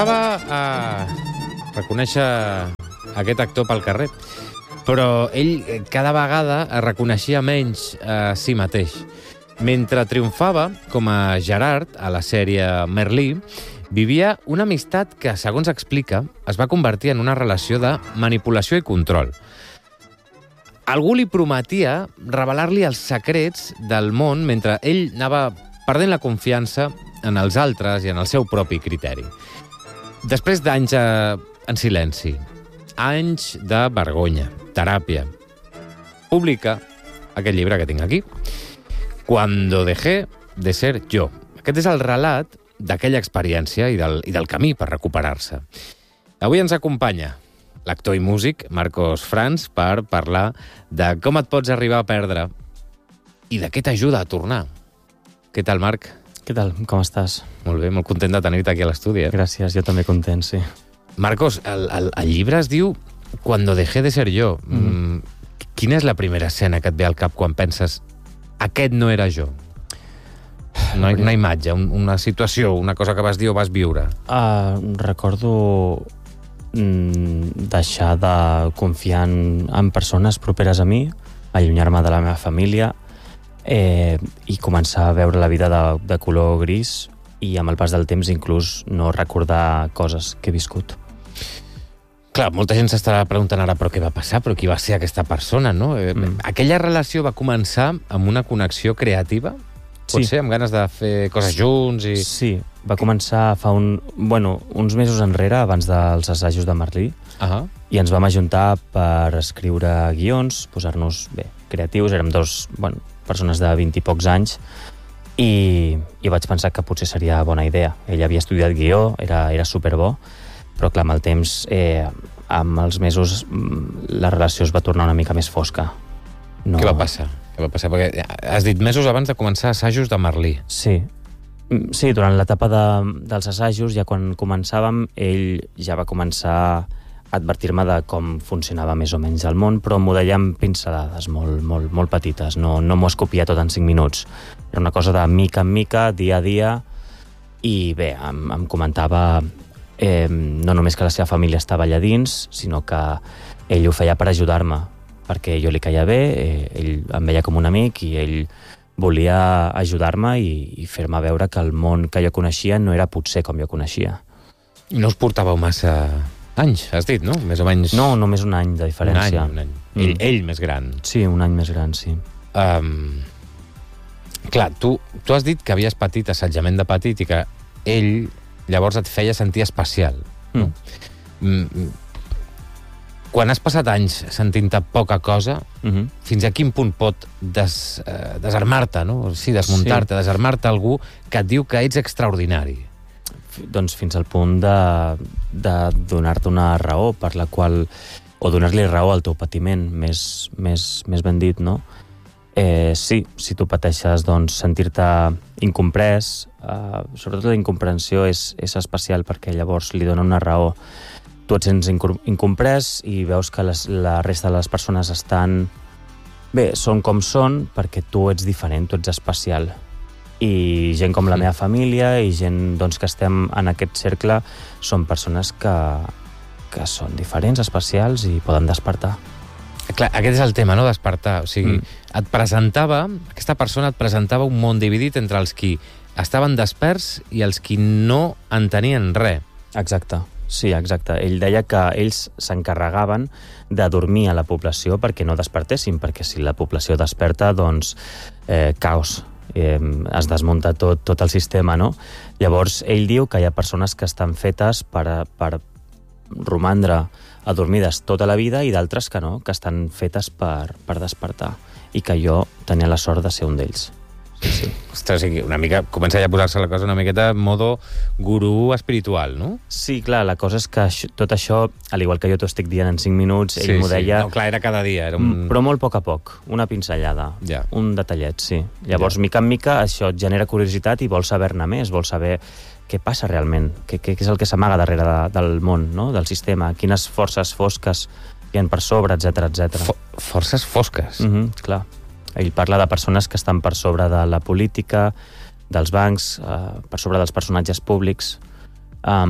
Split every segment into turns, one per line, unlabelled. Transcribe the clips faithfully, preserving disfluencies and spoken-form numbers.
a reconèixer aquest actor pel carrer, però ell cada vegada es reconeixia menys a si mateix. Mentre triomfava com a Gerard a la sèrie Merlí, vivia una amistat que, segons explica, es va convertir en una relació de manipulació i control. Algú li prometia revelar-li els secrets del món mentre ell anava perdent la confiança en els altres i en el seu propi criteri. Després d'anys en silenci, anys de vergonya, teràpia, publica aquest llibre que tinc aquí, Cuando dejé de ser yo. Aquest és el relat d'aquella experiència i del, i del camí per recuperar-se. Avui ens acompanya l'actor i músic Marcos Franz per parlar de com et pots arribar a perdre i de què t'ajuda a tornar. Què tal, Marc?
Què tal? Com estàs?
Molt bé, molt content de tenir-te aquí a l'estudi. Eh?
Gràcies, jo també content, sí.
Marcos, el, el, el llibre es diu Cuando dejé de ser yo. Mm. Quina és la primera escena que et ve al cap quan penses aquest no era jo? Una, una imatge, un, una situació, una cosa que vas dir o vas viure.
Uh, recordo mm, deixar de confiar en, en persones properes a mi, allunyar-me de la meva família eh, i començar a veure la vida de, de color gris i amb el pas del temps inclús no recordar coses que he viscut.
Clar, molta gent s'estarà preguntant ara però què va passar, però qui va ser aquesta persona, no? Mm. Aquella relació va començar amb una connexió creativa? Pot
Sí.
ser, amb ganes de fer coses junts? I...
Sí, va començar fa un, bueno, uns mesos enrere, abans dels assajos de Merlí,
uh-huh.
i ens vam ajuntar per escriure guions, posar-nos bé creatius. Érem dos bueno, persones de vint i pocs anys i, i vaig pensar que potser seria bona idea. Ell havia estudiat guió, era, era superbo, però clar, amb el temps, eh, amb els mesos, la relació es va tornar una mica més fosca. No...
Què va passar? Què va passar? Perquè has dit mesos abans de començar assajos de Merlí.
Sí. Sí, durant l'etapa de, dels assajos, ja quan començàvem, ell ja va començar a advertir-me de com funcionava més o menys el món, però m'ho deia amb pinzellades molt, molt, molt petites, no, no m'ho escopia tot en cinc minuts. Era una cosa de mica en mica, dia a dia, i bé, em, em comentava eh, no només que la seva família estava allà dins, sinó que ell ho feia per ajudar-me, perquè jo li caia bé, eh, ell em veia com un amic i ell volia ajudar-me i, i fer-me veure que el món que jo coneixia no era potser com jo coneixia.
I no us portàveu massa anys, has dit, no? Més o menys...
No, només un any de diferència.
Un any, un any. Mm. Ell, ell més gran.
Sí, un any més gran, sí.
Um, clar, tu, tu has dit que havies patit assetjament de petit i que ell llavors et feia sentir especial. No? Mm. Mm, quan has passat anys sentint-te poca cosa,
Mm-hmm.
fins a quin punt pot des, eh, desarmar-te, no? Sí, desmuntar-te, sí. Desarmar-te algú que et diu que ets extraordinari?
Doncs fins al punt de, de donar-te una raó per la qual... o donar-li raó al teu patiment, més, més, més ben dit, no? Eh, sí, si tu pateixes, doncs sentir-te incomprès, eh, sobretot la incomprensió és, és especial perquè llavors li dona una raó. Tu et sents incomprès i veus que les, la resta de les persones estan... Bé, són com són perquè tu ets diferent, tu ets especial. I gent com la meva família i gent doncs, que estem en aquest cercle són persones que, que són diferents, especials i poden despertar.
Clar, aquest és el tema, no?, despertar. O sigui, mm. et presentava, aquesta persona et presentava un món dividit entre els qui estaven desperts i els qui no entenien res.
Exacte. Sí, exacte. Ell deia que ells s'encarregaven de dormir a la població perquè no despertessin, perquè si la població desperta, doncs, eh, caos. Eh, es desmunta tot, tot el sistema, no? Llavors, ell diu que hi ha persones que estan fetes per, per romandre adormides tota la vida i d'altres que no, que estan fetes per, per despertar. I que jo tenia la sort de ser un d'ells. Sí, sí.
Ostres, una mica, comença ja a posar-se la cosa una miqueta en modo gurú espiritual, no?
Sí, clar, la cosa és que això, tot això, al igual que jo t'ho estic dient en cinc minuts, ell sí, m'ho deia...
Sí. No, clar, era cada dia. Era un...
Però molt a poc a poc, una pinzellada,
ja.
Un detallet, sí. Llavors,
ja.
mica en mica, això et genera curiositat i vols saber-ne més, vols saber què passa realment, què, què és el que s'amaga darrere de, del món, no? Del sistema, quines forces fosques hi ha per sobre, etcètera, etcètera.
For forces fosques?
Mm-hmm, clar. Ell parla de persones que estan per sobre de la política, dels bancs, eh, per sobre dels personatges públics. Um,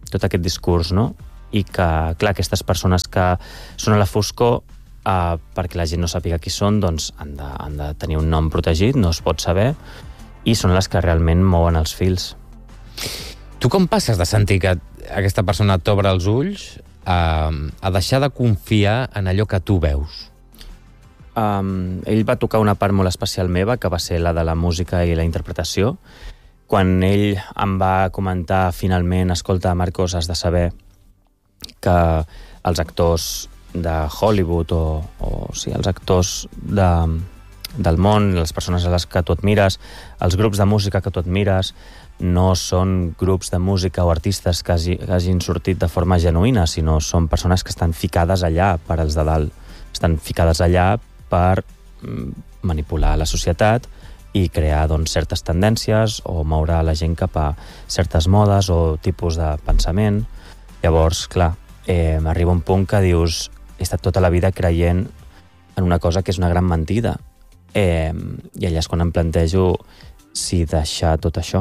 tot aquest discurs, no? I que, clar, aquestes persones que són a la foscor, eh, perquè la gent no sàpiga qui són, doncs han de, han de tenir un nom protegit, no es pot saber, i són les que realment mouen els fils.
Tu com passes de sentir que aquesta persona t'obre els ulls a, a deixar de confiar en allò que tu veus?
Um, ell va tocar una part molt especial meva, que va ser la de la música i la interpretació. Quan ell em va comentar finalment, escolta, Marcos, has de saber que els actors de Hollywood o, o sí, els actors de, del món, les persones a les que tu admires, els grups de música que tu admires, no són grups de música o artistes que, hagi, que hagin sortit de forma genuïna, sinó són persones que estan ficades allà per als de dalt. Estan ficades allà per manipular la societat i crear doncs, certes tendències o moure la gent cap a certes modes o tipus de pensament. Llavors, clar, eh, arriba un punt que dius he estat tota la vida creient en una cosa que és una gran mentida. Eh, I allà és quan em plantejo si deixar tot això.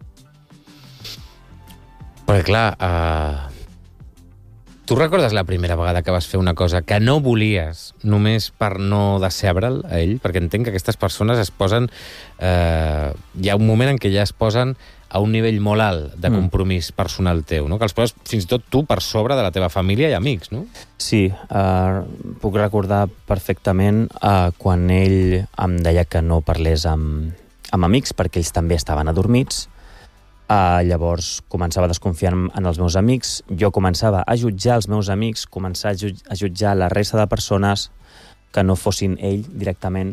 Perquè, clar, uh, tu recordes la primera vegada que vas fer una cosa que no volies només per no decebre'l a ell? Perquè entenc que aquestes persones es posen... Uh, hi ha un moment en què ja es posen a un nivell molt alt de compromís mm. personal teu, no? Que els poses fins i tot tu per sobre de la teva família i amics, no?
Sí, uh, puc recordar perfectament uh, quan ell em deia que no parlés amb, amb amics perquè ells també estaven adormits. Uh, llavors començava a desconfiar en, en els meus amics, jo començava a jutjar els meus amics, començar a, jutj a jutjar la resta de persones que no fossin ell directament,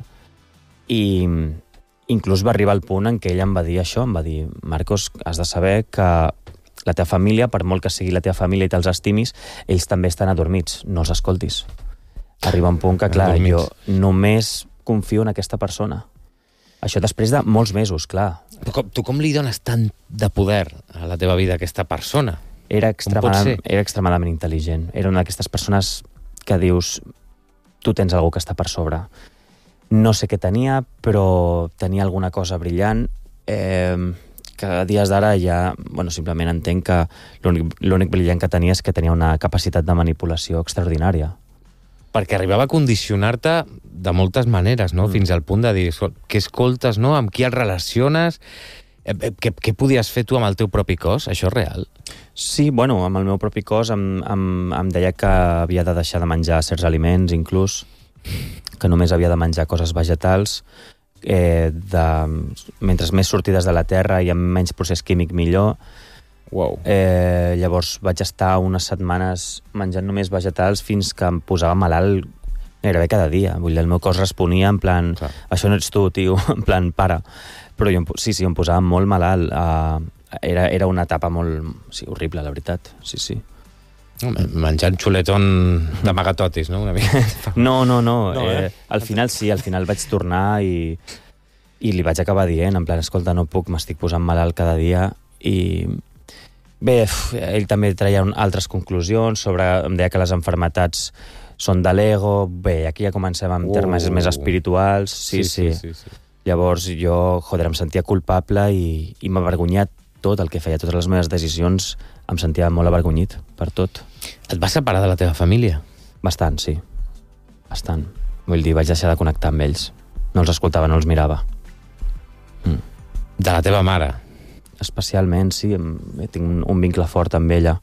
i inclús va arribar el punt en què ell em va dir això, em va dir, Marcos, has de saber que la teva família, per molt que sigui la teva família i te'ls estimis, ells també estan adormits, no els escoltis. Arriba un punt que, clar, jo només confio en aquesta persona. Això després de molts mesos, clar.
Tu com, tu com li dones tant de poder a la teva vida a aquesta persona?
Era extremadament, era extremadament intel·ligent. Era una d'aquestes persones que dius tu tens algú que està per sobre. No sé què tenia, però tenia alguna cosa brillant eh, que a dies d'ara ja, bueno, simplement entenc que l'únic brillant que tenia és que tenia una capacitat de manipulació extraordinària.
Perquè arribava a condicionar-te de moltes maneres, no? Mm. Fins al punt de dir què escoltes, no? Amb qui el relaciones? Què, què podies fer tu amb el teu propi cos? Això és real?
Sí, bueno, amb el meu propi cos em, em, em deia que havia de deixar de menjar certs aliments, inclús, que només havia de menjar coses vegetals, eh, de, mentre més sortides de la terra i amb menys procés químic millor.
Wow.
Eh, llavors vaig estar unes setmanes menjant només vegetals fins que em posava malalt gairebé cada dia. Vull dir, el meu cos responia en plan, clar, això no ets tu, tio, en plan, para. Però jo, sí, sí, em posava molt malalt. Uh, era, era una etapa molt... Sí, horrible, la veritat. Sí, sí.
Menjant xuletón d'amagatotis, no? Una mica.
No, no, no.
no eh?
eh, al final sí, al final vaig tornar i, i li vaig acabar dient, en plan, escolta, no puc, m'estic posant malalt cada dia. I bé, ell també treia altres conclusions sobre... Em deia que les enfermetats són de l'ego. Bé, aquí ja comencem amb uh, termes més espirituals. Sí, sí. sí. sí, sí. Llavors jo, joder, em sentia culpable i, i m'ha avergonyat tot el que feia, totes les meves decisions, em sentia molt avergonyit per tot.
Et vas separar de la teva família?
Bastant, sí. Bastant. Vull dir, vaig deixar de connectar amb ells. No els escoltava, no els mirava.
Mm. De la teva mare?
Especialment, sí. Tinc un, un vincle fort amb ella.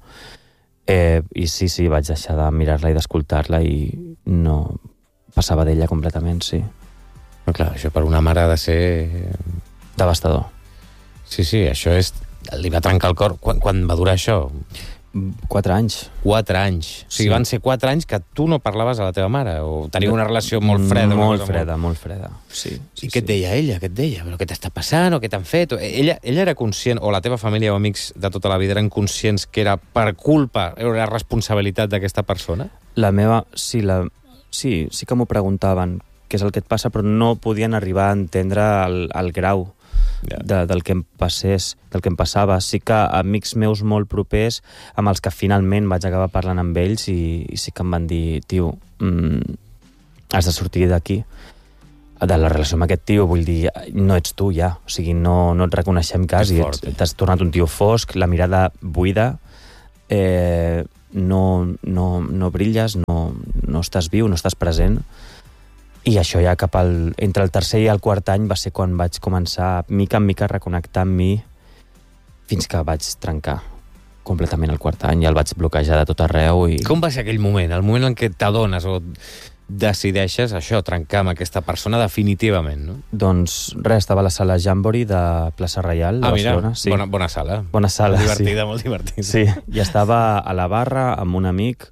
Eh, I sí, sí, vaig deixar de mirar-la i d'escoltar-la i no passava d'ella completament, sí.
Però clar, això per una mare ha de ser...
devastador.
Sí, sí, això és... Li va trencar el cor. Quan, quan va durar això?
Quatre anys.
Quatre anys. O sigui, sí. Van ser quatre anys que tu no parlaves a la teva mare? O teniu una relació molt freda?
Molt freda, molt... molt freda, sí. sí
I què et deia ella? Què et deia? Però què t'està passant? O què t'han fet? Ella, ella era conscient, o la teva família o amics de tota la vida eren conscients que era per culpa, era la responsabilitat d'aquesta persona?
La meva... Sí, la... sí, sí que m'ho preguntaven què és el que et passa, però no podien arribar a entendre el, el grau de, del, que em passés, del que em passava. Sí que amics meus molt propers, amb els que finalment vaig acabar parlant amb ells, i, i sí que em van dir, tio, mm, has de sortir d'aquí, de la relació amb aquest tio. Vull dir, no ets tu ja, o sigui, no, no et reconeixem quasi, t'has tornat un tio fosc, la mirada buida, eh, no, no, no brilles, no, no estàs viu, no estàs present. I això ja cap al... Entre el tercer i el quart any va ser quan vaig començar, mica en mica, a reconnectar amb mi, fins que vaig trencar completament el quart any, i el vaig bloquejar de tot arreu. I...
Com va ser aquell moment? El moment en què t'adones o decideixes això, trencar amb aquesta persona definitivament, no?
Doncs res, estava a la sala Jamboree de Plaça Reial de
ah, mira,
Barcelona. Sí.
Bona, bona sala.
Bona sala,
molt divertida,
sí.
molt divertida.
Sí, i estava a la barra amb un amic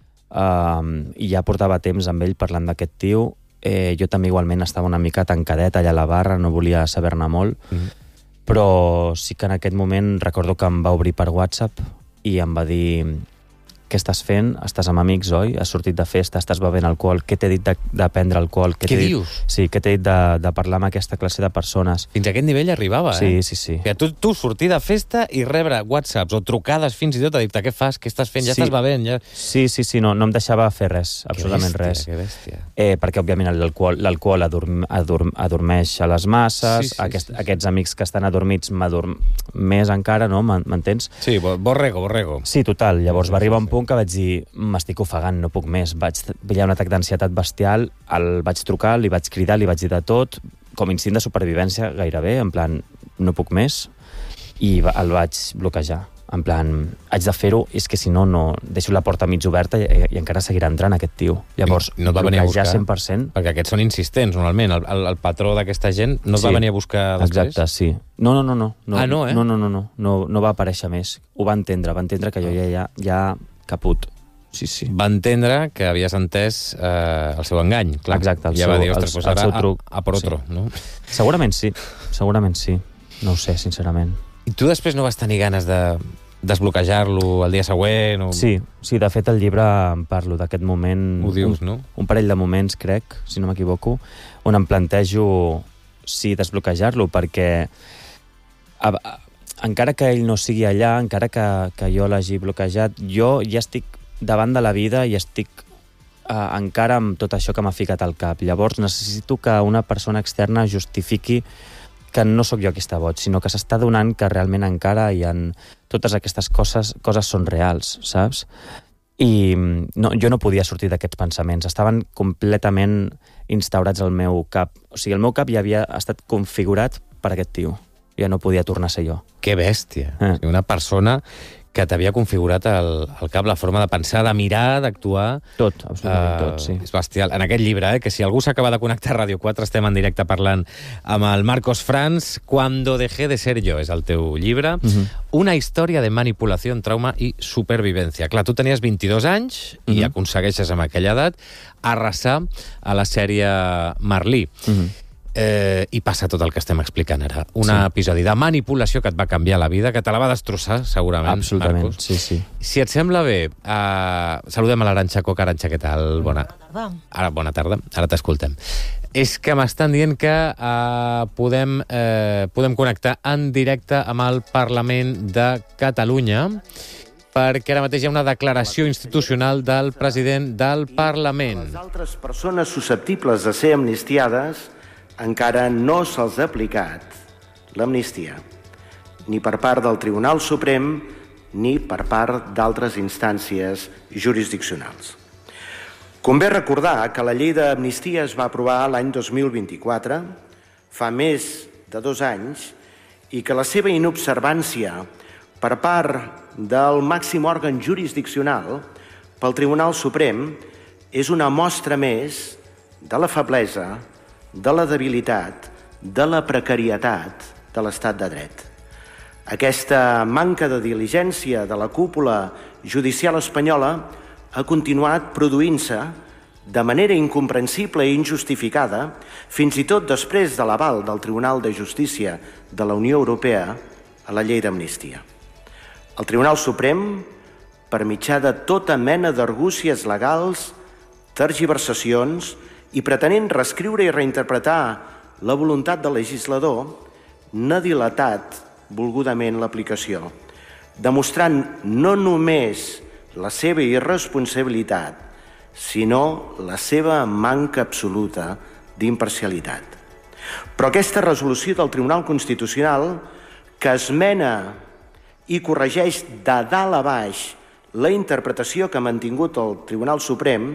um, i ja portava temps amb ell parlant d'aquest tio. Eh, jo també igualment estava una mica tancadet allà a la barra, no volia saber-ne molt, mm-hmm. però sí que en aquest moment recordo que em va obrir per WhatsApp i em va dir: què estàs fent? Estàs amb amics, oi? Has sortit de festa, estàs bevent alcohol, què t'he dit de, de prendre alcohol?
Què dius?
Dit, sí, què t'he dit de, de parlar amb aquesta classe de persones?
Fins a aquest nivell arribava,
sí,
eh?
Sí, sí,
sí. Tu, tu sortir de festa i rebre whatsapps o trucades fins i tot a dir-te què fas, què estàs fent, ja sí. Estàs bevent, ja...
Sí, sí, sí, no, no em deixava fer res, absolutament
que bèstia,
res.
Que bèstia.
Eh, perquè, òbviament, l'alcohol adorm, adorm, adormeix a les masses, sí, sí, aquest, sí, sí. Aquests amics que estan adormits m'adorm més encara, no? M'entens?
Sí, borrego, borrego.
Sí, total. Llavors va arribar un punt que vaig dir: m'estic ofegant, no puc més. Vaig pillar un atac d'ansietat bestial, el vaig trucar, li vaig cridar, li vaig dir de tot, com instint de supervivència gairebé, en plan, no puc més, i el vaig bloquejar. En plan, haig de fer-ho, és que si no, no deixo la porta mig oberta i, i encara seguirà entrant aquest tio. Llavors,
no et va venir a buscar,
cent per cent.
Perquè aquests són insistents, normalment. El, el, el patró d'aquesta gent no et
sí,
va venir a buscar després?
Exacte, sí. No, no, no, no. no
ah, no, eh?
No, no, no, no, no, no va aparèixer més. Ho va entendre, va entendre que jo ja, ja, ja caput. Sí, sí.
Va entendre que havies entès eh, el seu engany. Clar.
Exacte, el
ja
seu,
va dir, ostres,
el,
pues
el
ara
seu truc.
A, a por otro,
sí.
No?
Segurament sí, segurament sí. No ho sé, sincerament.
I tu després no vas tenir ganes de desbloquejar-lo el dia següent? O...
Sí, sí, de fet el llibre em parlo d'aquest moment...
Ho dius,
un,
no?
Un parell de moments, crec, si no m'equivoco, on em plantejo sí desbloquejar-lo, perquè a, a, encara que ell no sigui allà, encara que, que jo l'hagi bloquejat, jo ja estic davant de la vida i estic uh, encara amb tot això que m'ha ficat al cap. Llavors necessito que una persona externa justifiqui que no sóc jo qui està boig, sinó que s'està donant que realment encara hi ha totes aquestes coses, coses són reals, saps? I no, jo no podia sortir d'aquests pensaments, estaven completament instaurats al meu cap. O sigui, el meu cap ja havia estat configurat per aquest tio. Ja no podia tornar a ser jo.
Que bèstia.
Eh.
Una persona que t'havia configurat el, el cap, la forma de pensar, de mirar, d'actuar...
Tot, absolutament uh, tot, sí.
És bestial. En aquest llibre, eh, que si algú s'acaba de connectar a Ràdio quatre, estem en directe parlant amb el Marcos Franz. Cuando dejé de ser yo, és el teu llibre. Uh-huh. Una història de manipulació, trauma i supervivència. Clar, tu tenies vint-i-dos anys uh-huh. i aconsegueixes amb aquella edat arrasar a la sèrie Merlí. Uh-huh. Eh, i passa tot el que estem explicant ara. Un sí. episodi de manipulació que et va canviar la vida, que te la va destrossar, segurament.
Absolutament,
Marcos.
sí, sí.
Si et sembla bé, eh, saludem a l'Arantxa Coca. Arantxa, què tal? Bona,
bona tarda.
Ara, bona tarda, ara t'escoltem. És que m'estan dient que eh, podem, eh, podem connectar en directe amb el Parlament de Catalunya, perquè ara mateix hi ha una declaració institucional del president del Parlament.
Les altres persones susceptibles de ser amnistiades encara no se'ls ha aplicat l'amnistia, ni per part del Tribunal Suprem ni per part d'altres instàncies jurisdiccionals. Convé recordar que la llei d'amnistia es va aprovar l'any dos mil vint-i-quatre, fa més de dos anys, i que la seva inobservància per part del màxim òrgan jurisdiccional, pel Tribunal Suprem, és una mostra més de la feblesa, de la debilitat, de la precarietat de l'estat de dret. Aquesta manca de diligència de la cúpula judicial espanyola ha continuat produint-se de manera incomprensible i injustificada, fins i tot després de l'aval del Tribunal de Justícia de la Unió Europea a la llei d'amnistia. El Tribunal Suprem, per mitjà de tota mena d'argúcies legals, tergiversacions i pretenent reescriure i reinterpretar la voluntat del legislador, n'ha dilatat volgudament l'aplicació, demostrant no només la seva irresponsabilitat, sinó la seva manca absoluta d'imparcialitat. Però aquesta resolució del Tribunal Constitucional, que esmena i corregeix de dalt a baix la interpretació que ha mantingut el Tribunal Suprem